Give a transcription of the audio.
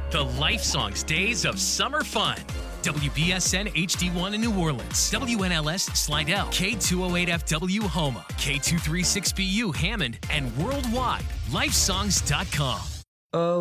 The Life Songs Days of Summer Fun. WBSN HD1 in New Orleans, WNLS Slidell, K208FW Homa, K236BU Hammond, and worldwide, lifesongs.com.